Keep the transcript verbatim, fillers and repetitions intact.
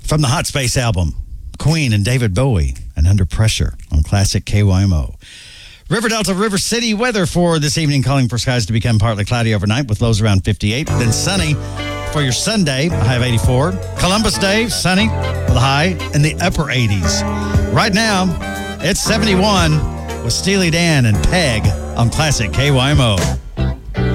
From the Hot Space album, Queen and David Bowie, and Under Pressure on Classic K Y M O. River Delta, River City weather for this evening, calling for skies to become partly cloudy overnight with lows around fifty-eight. Then sunny for your Sunday, a high of eighty-four. Columbus Day, sunny with a high in the upper eighties. Right now, it's seventy-one with Steely Dan and Peg on Classic K Y M O.